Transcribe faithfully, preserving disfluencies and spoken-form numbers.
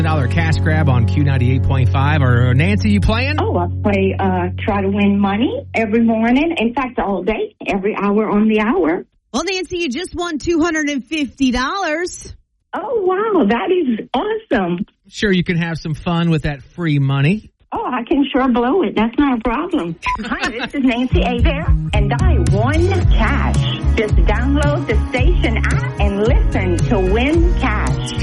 dollar cash grab on Q ninety-eight point five. Or Nancy, you playing? Oh, I play, uh, try to win money every morning. In fact, all day, every hour on the hour. Well, Nancy, you just won two hundred fifty dollars. Oh, wow. That is awesome. Sure, you can have some fun with that free money. Oh, I can sure blow it. That's not a problem. Hi, this is Nancy Adair, and I won cash. Just download the station app and listen to Win Cash.